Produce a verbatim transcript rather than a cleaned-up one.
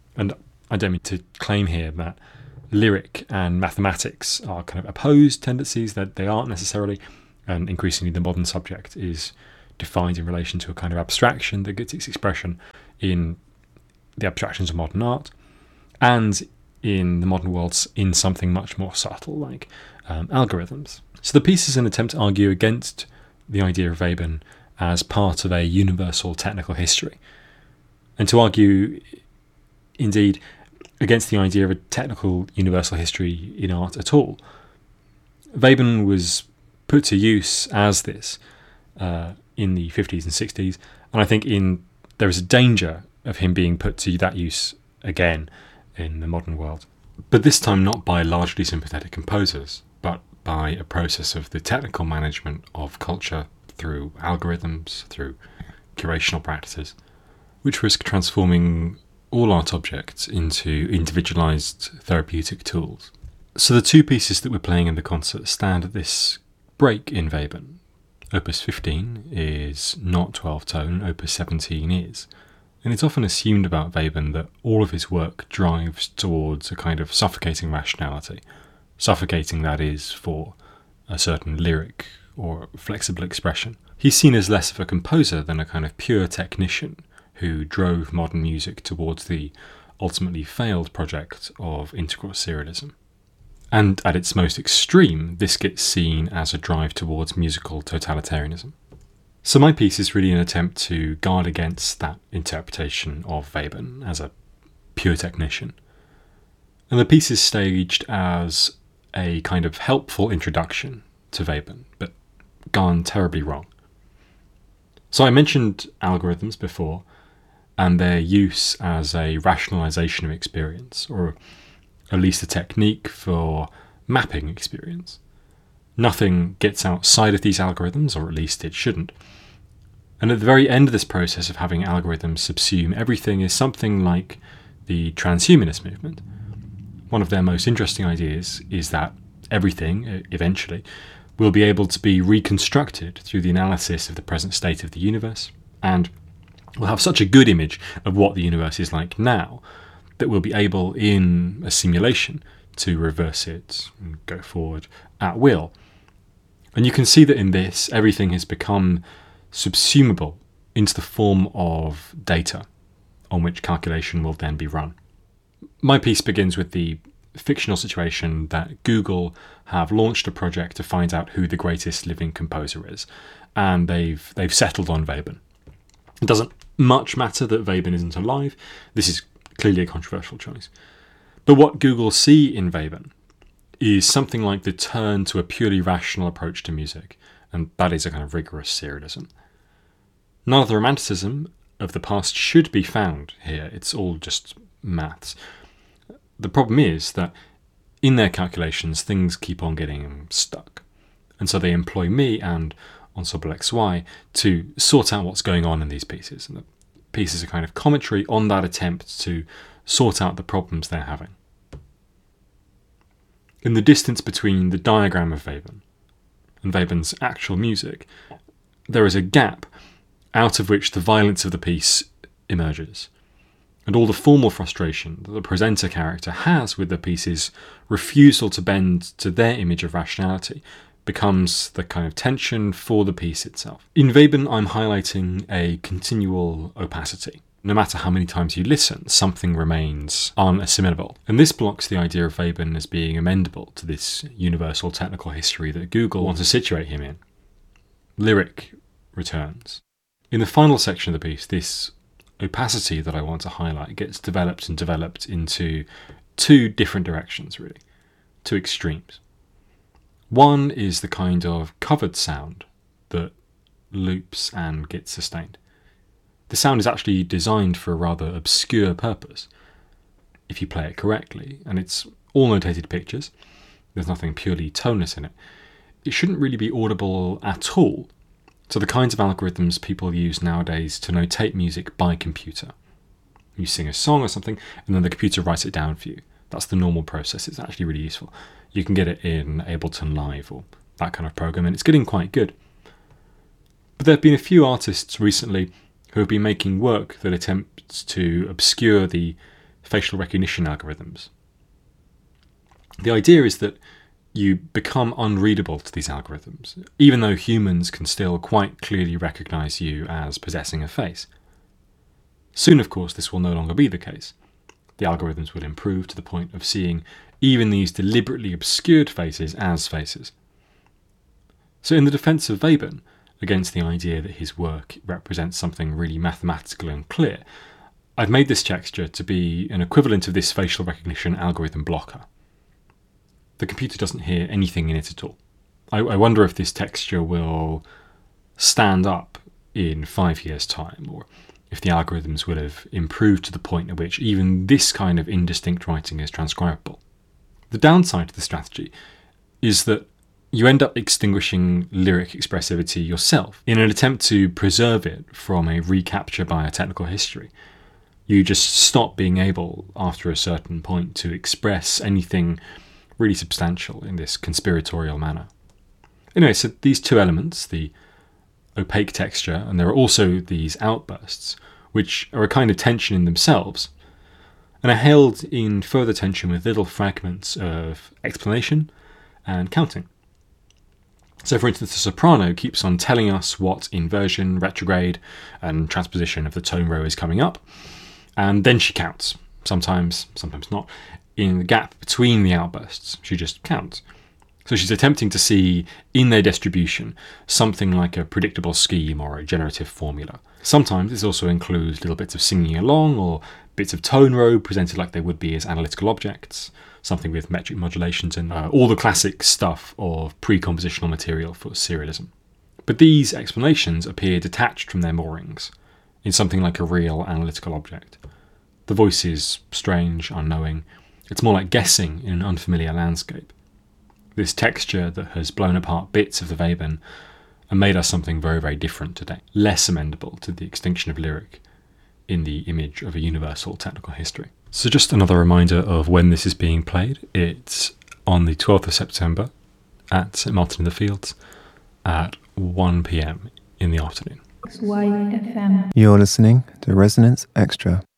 And I don't mean to claim here that lyric and mathematics are kind of opposed tendencies, that they aren't necessarily. And increasingly the modern subject is defined in relation to a kind of abstraction that gets its expression in the abstractions of modern art, and in the modern world in something much more subtle, like um, algorithms. So the piece is an attempt to argue against the idea of Webern as part of a universal technical history, and to argue, indeed, against the idea of a technical universal history in art at all. Webern was put to use as this uh, in the fifties and sixties, and I think in there is a danger of him being put to that use again in the modern world. But this time not by largely sympathetic composers, but by a process of the technical management of culture through algorithms, through curational practices, which risk transforming all art objects into individualised therapeutic tools. So the two pieces that we're playing in the concert stand at this break in Webern. Opus fifteen is not twelve-tone, Opus seventeen is. And it's often assumed about Webern that all of his work drives towards a kind of suffocating rationality. Suffocating, that is, for a certain lyric or flexible expression. He's seen as less of a composer than a kind of pure technician who drove modern music towards the ultimately failed project of integral serialism. And at its most extreme, this gets seen as a drive towards musical totalitarianism. So my piece is really an attempt to guard against that interpretation of Webern as a pure technician. And the piece is staged as a kind of helpful introduction to Webern, but gone terribly wrong. So I mentioned algorithms before, and their use as a rationalisation of experience, or at least a technique for mapping experience. Nothing gets outside of these algorithms, or at least it shouldn't. And at the very end of this process of having algorithms subsume everything is something like the transhumanist movement. One of their most interesting ideas is that everything, eventually, will be able to be reconstructed through the analysis of the present state of the universe, and we'll have such a good image of what the universe is like now that we'll be able, in a simulation, to reverse it and go forward at will. And you can see that in this, everything has become subsumable into the form of data on which calculation will then be run. My piece begins with the fictional situation that Google have launched a project to find out who the greatest living composer is, and they've they've settled on Webern. It doesn't much matter that Webern isn't alive. This is clearly a controversial choice. But what Google see in Webern is something like the turn to a purely rational approach to music, and that is a kind of rigorous serialism. None of the romanticism of the past should be found here. It's all just maths. The problem is that in their calculations, things keep on getting stuck. And so they employ me and Ensemble X Y to sort out what's going on in these pieces. And the pieces are kind of commentary on that attempt to sort out the problems they're having. In the distance between the diagram of Webern and Webern's actual music, there is a gap out of which the violence of the piece emerges. And all the formal frustration that the presenter character has with the piece's refusal to bend to their image of rationality becomes the kind of tension for the piece itself. In Webern, I'm highlighting a continual opacity. No matter how many times you listen, something remains unassimilable. And this blocks the idea of Webern as being amendable to this universal technical history that Google wants to situate him in. Lyric returns. In the final section of the piece, this opacity that I want to highlight gets developed and developed into two different directions, really. Two extremes. One is the kind of covered sound that loops and gets sustained. The sound is actually designed for a rather obscure purpose, if you play it correctly, and it's all notated pictures. There's nothing purely toneless in it. It shouldn't really be audible at all. So the kinds of algorithms people use nowadays to notate music by computer. You sing a song or something, and then the computer writes it down for you. That's the normal process. It's actually really useful. You can get it in Ableton Live or that kind of program, and it's getting quite good. But there have been a few artists recently who have been making work that attempts to obscure the facial recognition algorithms. The idea is that you become unreadable to these algorithms, even though humans can still quite clearly recognise you as possessing a face. Soon, of course, this will no longer be the case. The algorithms will improve to the point of seeing even these deliberately obscured faces as faces. So in the defence of Veblen, against the idea that his work represents something really mathematical and clear, I've made this texture to be an equivalent of this facial recognition algorithm blocker. The computer doesn't hear anything in it at all. I, I wonder if this texture will stand up in five years' time, or if the algorithms will have improved to the point at which even this kind of indistinct writing is transcribable. The downside to the strategy is that you end up extinguishing lyric expressivity yourself in an attempt to preserve it from a recapture by a technical history. You just stop being able, after a certain point, to express anything really substantial in this conspiratorial manner. Anyway, so these two elements, the opaque texture, and there are also these outbursts, which are a kind of tension in themselves, and are held in further tension with little fragments of explanation and counting. So, for instance, the soprano keeps on telling us what inversion, retrograde, and transposition of the tone row is coming up, and then she counts, sometimes, sometimes not, in the gap between the outbursts. She just counts. So she's attempting to see in their distribution something like a predictable scheme or a generative formula. Sometimes this also includes little bits of singing along or bits of tone row presented like they would be as analytical objects, something with metric modulations and uh, all the classic stuff of pre-compositional material for serialism. But these explanations appear detached from their moorings in something like a real analytical object. The voice is strange, unknowing. It's more like guessing in an unfamiliar landscape. This texture that has blown apart bits of the Veblen and made us something very, very different today, less amendable to the extinction of lyric in the image of a universal technical history. So just another reminder of when this is being played. It's on the twelfth of September at St Martin in the Fields at one p.m. in the afternoon. Y F M. You're listening to Resonance Extra.